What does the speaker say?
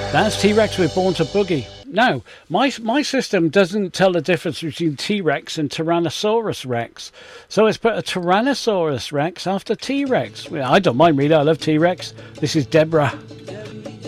That's T-Rex with Born to Boogie. Now, my system doesn't tell the difference between T-Rex and Tyrannosaurus Rex. So it's put a Tyrannosaurus Rex after T-Rex. I don't mind, really. I love T-Rex. This is Deborah.